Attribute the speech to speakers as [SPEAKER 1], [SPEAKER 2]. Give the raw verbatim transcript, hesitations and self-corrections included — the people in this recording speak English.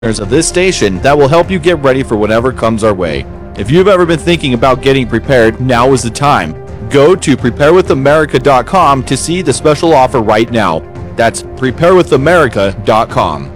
[SPEAKER 1] of this station that will help you get ready for whatever comes our way. If you've ever been thinking about getting prepared, now is the time. Go to prepare with america dot com to see the special offer right now. That's prepare with america dot com.